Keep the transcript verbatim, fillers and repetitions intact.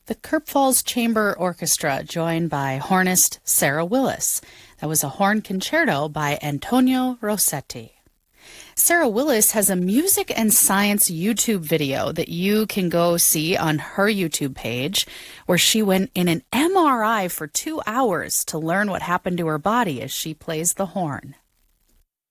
The Kirk Falls Chamber Orchestra, joined by hornist Sarah Willis. That was a horn concerto by Antonio Rossetti. Sarah Willis has a music and science YouTube video that you can go see on her YouTube page, where she went in an M R I for two hours to learn what happened to her body as she plays the horn.